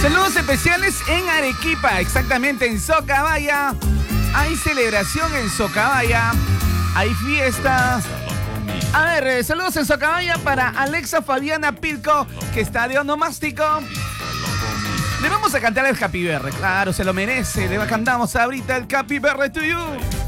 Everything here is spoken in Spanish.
Saludos especiales en Arequipa, exactamente en Socabaya. Hay celebración en Socabaya. Hay fiesta. A ver, saludos en Socabaya para Alexa Fabiana Pilco, que está de onomástico. Le vamos a cantar el Happy Birthday, claro, se lo merece. Le cantamos ahorita el Happy Birthday to you.